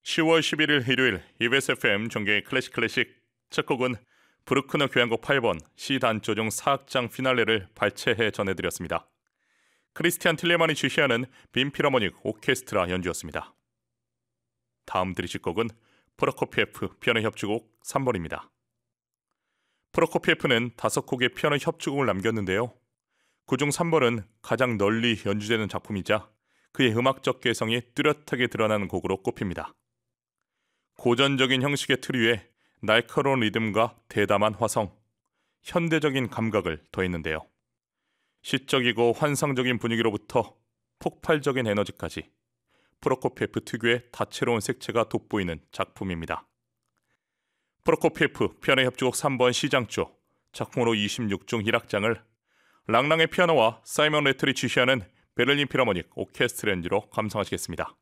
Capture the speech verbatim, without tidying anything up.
시월 십일일 일요일 이비에스 에프엠 정계의 클래식 클래식 첫 곡은 브루크너 교향곡 팔 번 C 단조 중 사 악장 피날레를 발췌해 전해드렸습니다. 크리스티안 틸레만이 지휘하는 빈 필하모닉 오케스트라 연주였습니다. 다음 들으실 곡은 프로코피에프 피아노 협주곡 삼 번입니다. 프로코피에프는 다섯 곡의 피아노 협주곡을 남겼는데요. 그중 삼 번은 가장 널리 연주되는 작품이자 그의 음악적 개성이 뚜렷하게 드러나는 곡으로 꼽힙니다. 고전적인 형식의 틀 위에 날카로운 리듬과 대담한 화성, 현대적인 감각을 더했는데요. 시적이고 환상적인 분위기로부터 폭발적인 에너지까지 프로코피에프 특유의 다채로운 색채가 돋보이는 작품입니다. 프로코피에프 피아노 협주곡 삼 번 C장조, 작품으로 이십육 중 일 악장을 랑랑의 피아노와 사이먼 레틀이 지휘하는 베를린 필하모닉 오케스트라 연주로 감상하시겠습니다.